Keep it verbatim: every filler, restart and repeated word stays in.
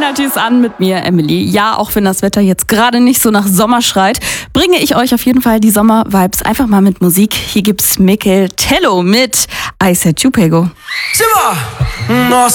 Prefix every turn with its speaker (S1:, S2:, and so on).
S1: Partys an mit mir, Emily. Ja, auch wenn das Wetter jetzt gerade nicht so nach Sommer schreit, bringe ich euch auf jeden Fall die Sommer-Vibes einfach mal mit Musik. Hier gibt's Mikel Tello mit I Said You Pego.
S2: Simmer! Nossa!